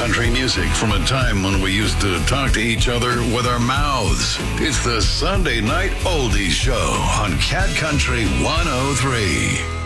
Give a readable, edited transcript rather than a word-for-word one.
country music from a time when we used to talk to each other with our mouths. It's the Sunday Night Oldies Show on Cat Country 103.